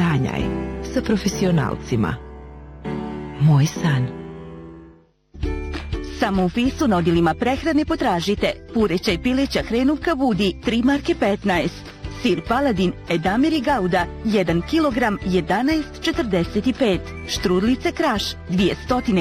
sanjaj sa profesionalcima. Moj san. Samo u Fisu na odjelima prehrane potražite pureća i pileća hrenovka Vudi 3 marke 15, sir Paladin Edamir i Gauda 1 kg 11,45, štrudlice Kraš 200